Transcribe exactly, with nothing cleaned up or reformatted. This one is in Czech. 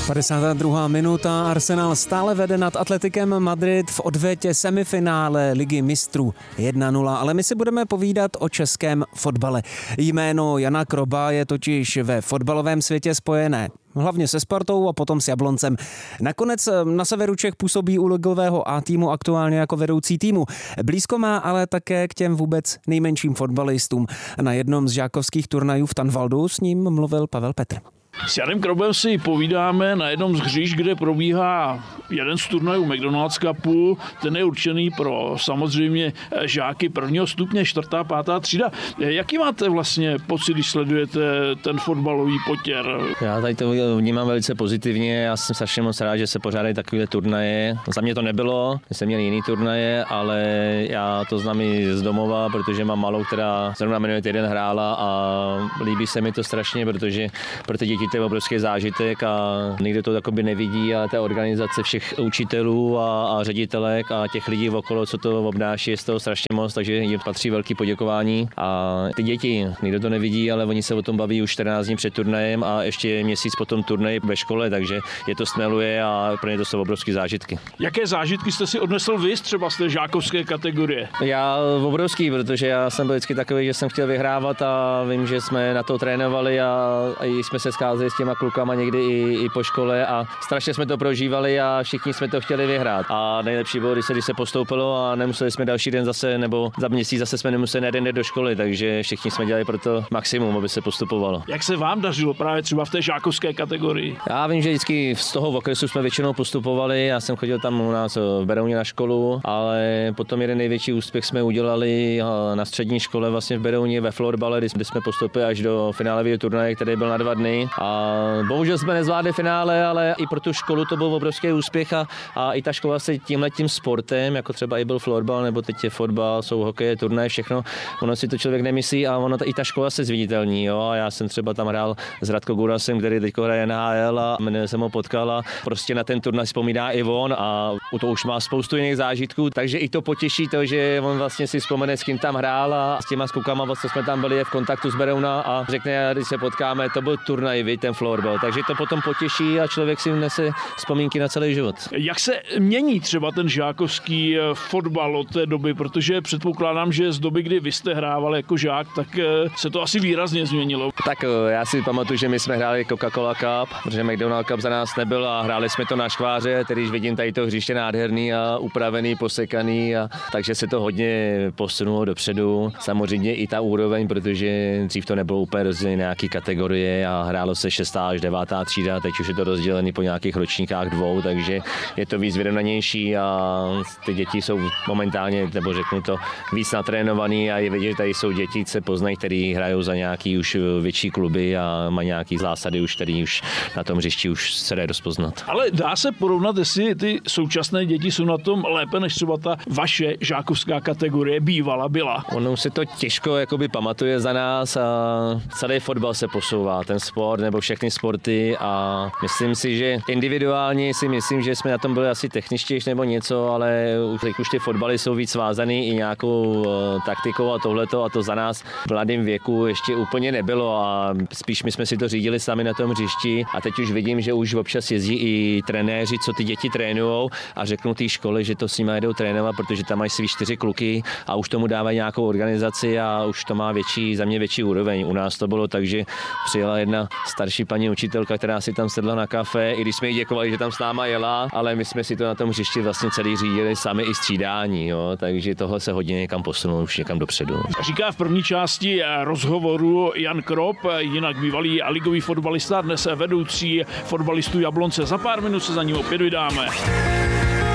padesátá druhá minuta, Arsenal stále vede nad Atletikem Madrid v odvetě semifinále Ligy mistrů jedna nula, ale my si budeme povídat o českém fotbale. Jméno Jana Kroba je totiž ve fotbalovém světě spojené hlavně se Spartou a potom s Jabloncem. Nakonec na severu Čech působí u ligového A týmu aktuálně jako vedoucí týmu. Blízko má ale také k těm vůbec nejmenším fotbalistům. Na jednom z žákovských turnajů v Tanvaldu s ním mluvil Pavel Petr. S Janem Krobem si povídáme na jednom z hřišť, kde probíhá jeden z turnajů McDonald's Cupu. Ten je určený pro samozřejmě žáky prvního stupně, čtvrtá, pátá třída. Jaký máte vlastně pocit, když sledujete ten fotbalový potěr? Já tady to vnímám velice pozitivně. Já jsem strašně moc rád, že se pořádají takové turnaje. Za mě to nebylo, jsem měl jiný turnaje, ale já to znám i z domova, protože mám malou, která zrovna minulý týden hrála a líbí se mi to strašně, protože pro ty děti to je obrovský zážitek a nikdo to takoby nevidí, ale ta organizace všech učitelů a, a ředitelek a těch lidí okolo, co to obnáší, je z toho strašně moc, takže jim patří velký poděkování. A ty děti, nikdo to nevidí, ale oni se o tom baví už čtrnáct dní před turnajem a ještě měsíc potom turnaj ve škole, takže je to stmeluje a pro ně to jsou obrovský zážitky. Jaké zážitky jste si odnesl vy třeba z té žákovské kategorie? Já obrovský, protože já jsem byl vždycky takový, že jsem chtěl vyhrávat a vím, že jsme na to trénovali a, a jsme se scházeli s těma klukama někdy i, i po škole a strašně jsme to prožívali a všichni jsme to chtěli vyhrát. A nejlepší bylo, když se, když se postoupilo a nemuseli jsme další den zase, nebo za měsíc zase jsme nemuseli jeden den do školy, takže všichni jsme dělali pro to maximum, aby se postupovalo. Jak se vám dařilo právě třeba v té žákovské kategorii? Já vím, že vždycky z toho okresu jsme většinou postupovali, já jsem chodil tam u nás v Berouně na školu, ale potom jeden největší úspěch jsme udělali na střední škole vlastně v Berouně ve florbale, kdy jsme postoupili až do finálového turnaje, který byl na dva dny. A bohužel jsme nezvládli finále, ale i pro tu školu to byl obrovský úspěch a, a i ta škola se tímhletím sportem, jako třeba i byl florbal, nebo teď je fotbal, jsou hokeje, turnaje, všechno, ono si to člověk nemyslí a ono, i ta škola se zviditelní. Jo? A já jsem třeba tam hrál s Radko Gurasem, který teď hraje N H L a jmenuje jsem ho potkal a prostě na ten turnaj vzpomíná i on a u toho už má spoustu jiných zážitků, takže i to potěší to, že on vlastně si vzpomene, s kým tam hrál a s těma skukama, vlastně jsme tam byli v kontaktu s Berouna a řekne, když se potkáme, to byl turnaj, vy, ten florbal, takže to potom potěší a člověk si nese vzpomínky na celý život. Jak se mění třeba ten žákovský fotbal od té doby, protože předpokládám, že z doby, kdy vy jste hrával jako žák, tak se to asi výrazně změnilo. Tak já si pamatuju, že my jsme hráli Coca-Cola Cup, protože McDonald Cup za nás nebyl a hráli jsme to na škváře, když vidím tady to hřiště nádherný a upravený, posekaný, a takže se to hodně posunulo dopředu. Samozřejmě i ta úroveň, protože dřív to nebylo úplně rozdělené nějaký kategorie a hrálo se šestá až devátá třída, teď už je to rozdělený po nějakých ročníkách dvou, takže je to víc vyrovnanější a ty děti jsou momentálně, nebo řeknu to, víc natrénovaný a je vidět, že tady jsou děti, se poznají, který hrajou za nějaký už větší kluby a mají nějaký zásady už, který už na tom hřišti už se dá rozpoznat. Ale dá se porovnat, jestli ty současné děti jsou na tom lépe, než třeba ta vaše žákovská kategorie bývala, byla? Ono se to těžko jakoby pamatuje za nás a celý fotbal se posouvá, ten sport nebo všechny sporty a myslím si, že individuálně si myslím, že jsme na tom byli asi techničtější nebo něco, ale už, už ty fotbaly jsou víc svázaný i nějakou uh, taktikou a tohleto a to za nás v mladém věku ještě úplně nebylo a spíš my jsme si to řídili sami na tom hřišti a teď už vidím, že už občas jezdí i trenéři, co ty děti trénujou a řeknou té škole, že to s nimi jdou trénovat, protože tam mají svý čtyři kluky a už tomu dávají nějakou organizaci a už to má větší, za mě větší úroveň. U nás to bylo tak, že přijela jedna starší paní učitelka, která si tam sedla na kafe, i když jsme jí děkovali, že tam s náma jela, ale my jsme si to na tom hřišti vlastně celý řídili sami i střídání, jo? Takže tohle se hodně někam posunulo, už někam dopředu. Říká v první části rozhovoru Jan Krob, jinak bývalý ligový fotbalista, dnes vedoucí fotbalistů Jablonce. Za pár minut se za ním opět vydáme.